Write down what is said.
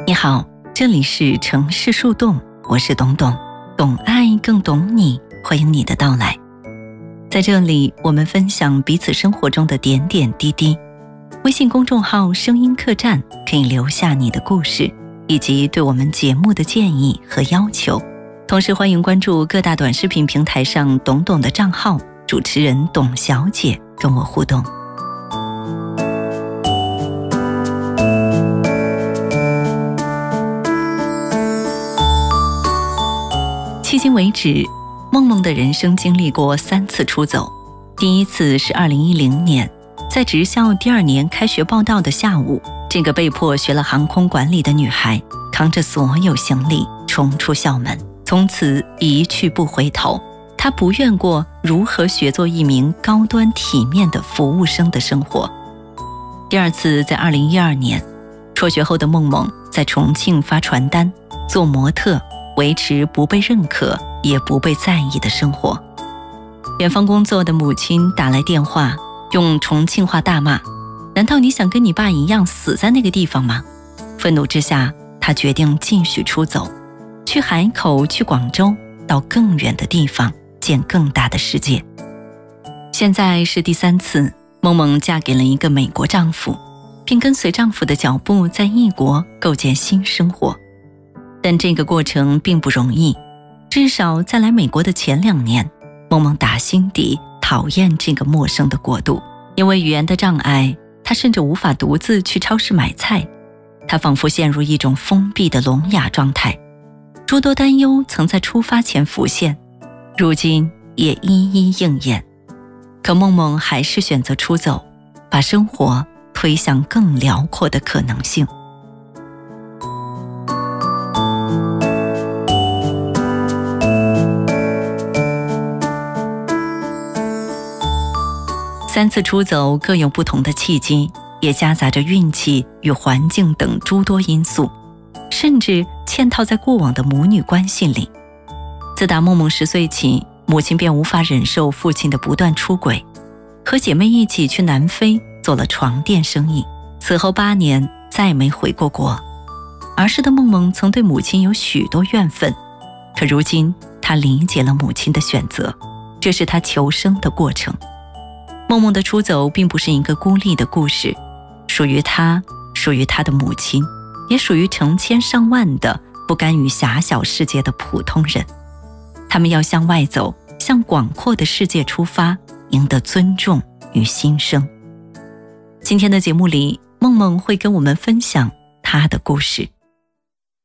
你好，这里是城市树洞，我是董董，懂爱更懂你，欢迎你的到来。在这里，我们分享彼此生活中的点点滴滴。微信公众号声音客栈可以留下你的故事，以及对我们节目的建议和要求。同时欢迎关注各大短视频平台上董董的账号，主持人董小姐跟我互动。迄今为止，梦梦的人生经历过3次出走。第一次是2010年，在职校第2年开学报到的下午，这个被迫学了航空管理的女孩扛着所有行李冲出校门，从此一去不回头。她不愿过如何学做一名高端体面的服务生的生活。第2次在2012年，辍学后的梦梦在重庆发传单，做模特，维持不被认可也不被在意的生活。远方工作的母亲打来电话，用重庆话大骂：难道你想跟你爸一样死在那个地方吗？愤怒之下，他决定继续出走，去海口，去广州，到更远的地方，见更大的世界。现在是第3次，梦梦嫁给了一个美国丈夫，并跟随丈夫的脚步在异国构建新生活。但这个过程并不容易，至少在来美国的前2年，梦梦打心底讨厌这个陌生的国度。因为语言的障碍，她甚至无法独自去超市买菜，她仿佛陷入一种封闭的聋哑状态。诸多担忧曾在出发前浮现，如今也一一应验。可梦梦还是选择出走，把生活推向更辽阔的可能性。3次出走各有不同的契机，也夹杂着运气与环境等诸多因素，甚至嵌套在过往的母女关系里。自打梦梦10岁起，母亲便无法忍受父亲的不断出轨，和姐妹一起去南非做了床垫生意，此后8年再没回过国。儿时的梦梦曾对母亲有许多怨愤，可如今她理解了母亲的选择，这是她求生的过程。梦梦的出走并不是一个孤立的故事，属于她，属于她的母亲，也属于成千上万的不甘于狭小世界的普通人。他们要向外走，向广阔的世界出发，赢得尊重与新生。今天的节目里，梦梦会跟我们分享她的故事。